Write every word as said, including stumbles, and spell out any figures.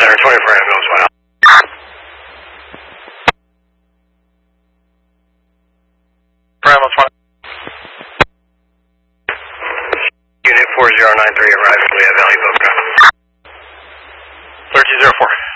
Center, twenty-four ambulance, one out. Ambulance, one. Unit four zero nine three arriving, we have Valley Boca. thirteen zero four.